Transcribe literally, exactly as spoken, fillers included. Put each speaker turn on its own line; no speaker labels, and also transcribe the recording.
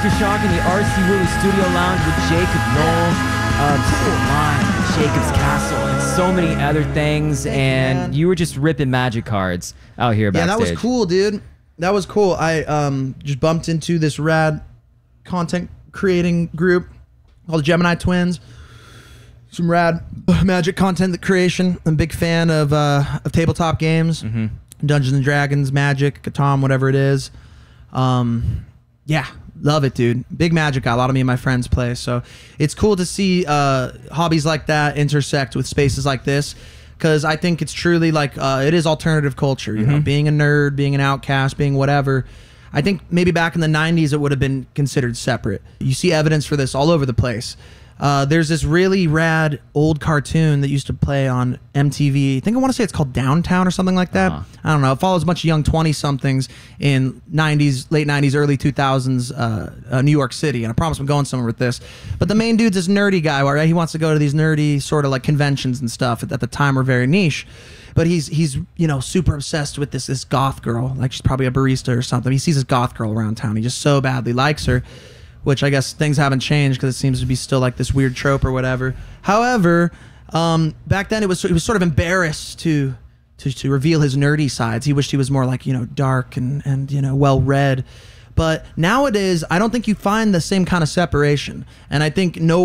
Aftershock in the R C Willie Studio Lounge with Jacob Knoll, um, Cool Mind, Jacob's Castle, and so many other things.
Thank
and
you, man.
you were just ripping magic cards out here backstage.
Yeah, that was cool, dude. That was cool. I um, just bumped into this rad content creating group called Gemini Twins. Some rad magic content creation. I'm a big fan of uh, of tabletop games, mm-hmm. Dungeons and Dragons, Magic, Catan, whatever it is. Um, yeah, love it, dude. Big Magic guy. A lot of me and my friends play, so it's cool to see uh, hobbies like that intersect with spaces like this, because I think it's truly like uh, it is alternative culture. You mm-hmm. know, being a nerd, being an outcast, being whatever. I think maybe back in the nineties it would have been considered separate. You see evidence for this all over the place. Uh, there's this really rad old cartoon that used to play on M T V. I think I want to say it's called Downtown or something like that. Uh-huh. I don't know. It follows a bunch of young twenty-somethings in nineties, late nineties, early two thousands uh, uh, New York City. And I promise I'm going somewhere with this. But the main dude's this nerdy guy, right? He wants to go to these nerdy sort of like conventions and stuff at, at the time were very niche. But he's, he's you know, super obsessed with this, this goth girl. Like she's probably a barista or something. He sees this goth girl around town. He just so badly likes her. Which I guess things haven't changed because it seems to be still like this weird trope or whatever. However, um, back then it was he was sort of embarrassed to, to to reveal his nerdy sides. He wished he was more like, you know, dark and and you know, well read. But nowadays, I don't think you find the same kind of separation. And I think no